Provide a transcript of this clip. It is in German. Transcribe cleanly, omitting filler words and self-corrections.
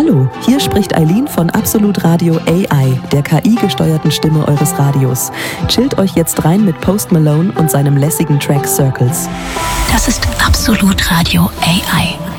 Hallo, hier spricht Eileen von Absolut Radio AI, der KI-gesteuerten Stimme eures Radios. Chillt euch jetzt rein mit Post Malone und seinem lässigen Track Circles. Das ist Absolut Radio AI.